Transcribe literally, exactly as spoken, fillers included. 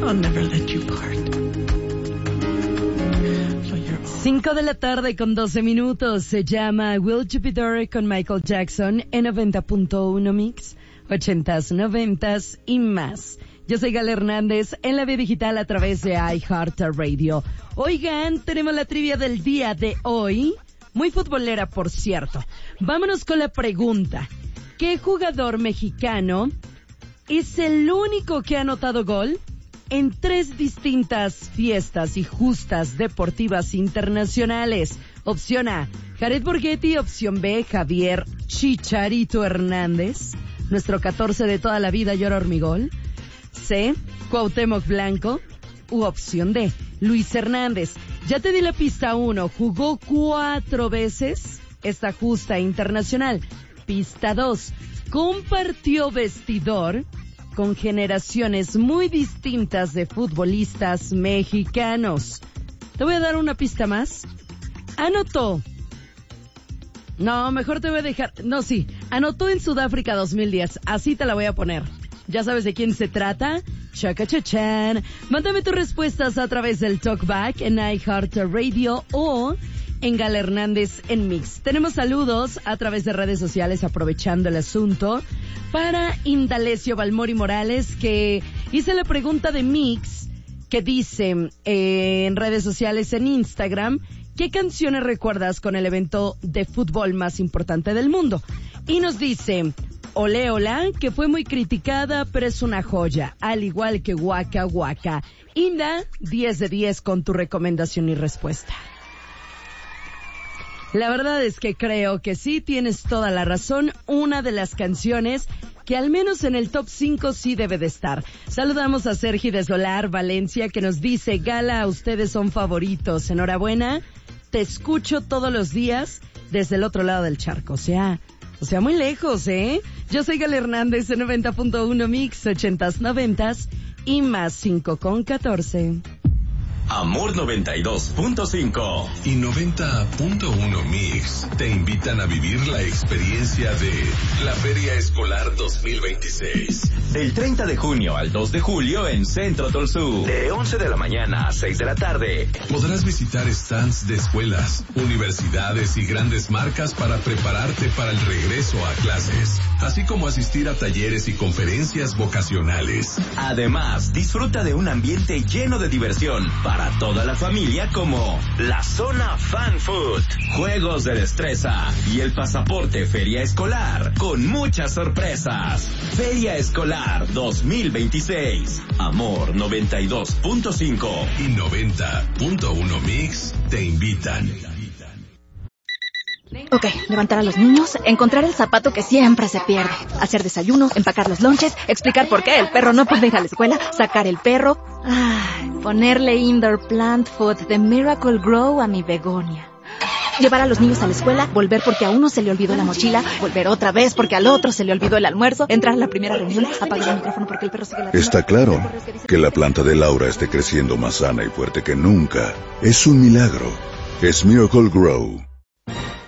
I'll never let you part. Cinco de la tarde con doce minutos. Se llama Will You Be There con Michael Jackson en noventa punto uno Mix, ochentas, noventas y más. Yo soy Gal Hernández en la vía digital a través de iHeartRadio. Oigan, tenemos la trivia del día de hoy. Muy futbolera, por cierto. Vámonos con la pregunta. ¿Qué jugador mexicano es el único que ha anotado gol en tres distintas fiestas y justas deportivas internacionales? Opción A, Jared Borghetti. Opción B, Javier Chicharito Hernández, nuestro catorce de toda la vida, llora hormigol. C, Cuauhtémoc Blanco. U opción D, Luis Hernández. Ya te di la pista uno, jugó cuatro veces esta justa internacional. Pista dos, compartió vestidor con generaciones muy distintas de futbolistas mexicanos. Te voy a dar una pista más. Anotó. No, mejor te voy a dejar. No, sí. Anotó en Sudáfrica dos mil diez. Así te la voy a poner. ¿Ya sabes de quién se trata? Chacachachan. Mándame tus respuestas a través del Talkback en iHeartRadio o en Gal Hernández en Mix. Tenemos saludos a través de redes sociales aprovechando el asunto. Para Indalecio Balmori Morales, que hice la pregunta de Mix, que dice eh, en redes sociales, en Instagram, ¿qué canciones recuerdas con el evento de fútbol más importante del mundo? Y nos dice, Ole Ola, que fue muy criticada, pero es una joya, al igual que Waka Waka. Inda, diez de diez con tu recomendación y respuesta. La verdad es que creo que sí, tienes toda la razón. Una de las canciones que al menos en el top cinco sí debe de estar. Saludamos a Sergi de Solar, Valencia, que nos dice, Gala, ustedes son favoritos. Enhorabuena, te escucho todos los días desde el otro lado del charco. O sea, o sea, muy lejos, ¿eh? Yo soy Gal Hernández en noventa punto uno Mix, ochentas, noventas y más cinco con catorce. Amor noventa y dos punto cinco y noventa punto uno Mix te invitan a vivir la experiencia de la Feria Escolar dos mil veintiséis. Del treinta de junio al dos de julio en Centro Tolsú. De once de la mañana a seis de la tarde. Podrás visitar stands de escuelas, universidades y grandes marcas para prepararte para el regreso a clases, así como asistir a talleres y conferencias vocacionales. Además, disfruta de un ambiente lleno de diversión para Para toda la familia, como la zona Fan Food, juegos de destreza y el pasaporte Feria Escolar con muchas sorpresas. Feria Escolar dos mil veintiséis. Amor noventa y dos punto cinco y noventa punto uno Mix te invitan. Ok, levantar a los niños, encontrar el zapato que siempre se pierde, hacer desayuno, empacar los lonches, explicar por qué el perro no puede ir a la escuela, sacar el perro, ay, ponerle indoor plant food de Miracle Grow a mi begonia. Llevar a los niños a la escuela, volver porque a uno se le olvidó la mochila, volver otra vez porque al otro se le olvidó el almuerzo, entrar a la primera reunión, apagar el micrófono porque el perro sigue la... Está claro que la planta de Laura esté creciendo más sana y fuerte que nunca. Es un milagro. Es Miracle Grow.